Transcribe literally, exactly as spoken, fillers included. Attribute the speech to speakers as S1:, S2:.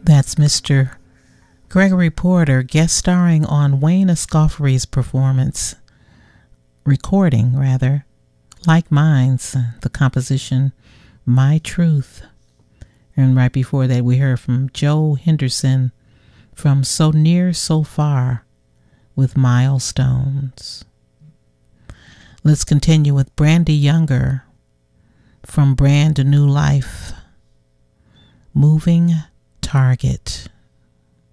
S1: That's Mister Gregory Porter guest starring on Wayne Escoffery's performance, recording rather, Like Minds, the composition My Truth. And right before that we heard from Joe Henderson from So Near So Far with Milestones. Let's continue with Brandy Younger from Brand New Life, Moving Target.